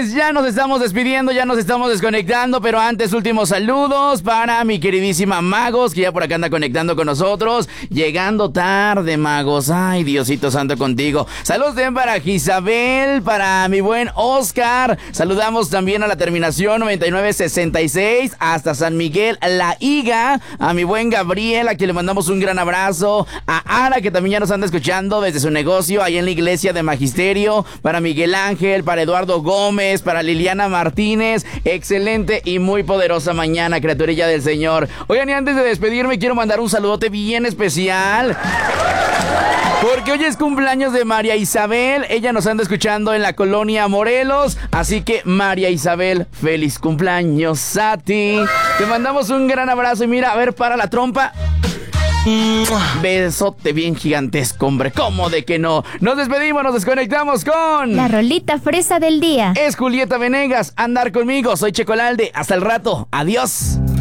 Pues ya nos estamos despidiendo, ya nos estamos desconectando, pero antes últimos saludos para mi queridísima Magos, que ya por acá anda conectando con nosotros. Llegando tarde, Magos. Ay, Diosito santo contigo. Saludos también para Isabel, para mi buen Oscar. Saludamos también a la terminación 9966 hasta San Miguel La Higa. A mi buen Gabriel, a quien le mandamos un gran abrazo. A Ara, que también ya nos anda escuchando desde su negocio ahí en la iglesia de Magisterio. Para Miguel Ángel, para Eduardo Gómez, para Liliana Martínez. Excelente y muy poderosa mañana, criaturilla del Señor. Oigan, y antes de despedirme, quiero mandar un saludote bien especial, porque hoy es cumpleaños de María Isabel. Ella nos anda escuchando en la colonia Morelos. Así que, María Isabel, feliz cumpleaños a ti. Te mandamos un gran abrazo. Y mira, a ver, para la trompa. Besote bien gigantesco, hombre. ¿Cómo de que no? Nos despedimos, nos desconectamos con la rolita fresa del día. Es Julieta Venegas, Andar Conmigo. Soy Checolalde. Hasta el rato. Adiós.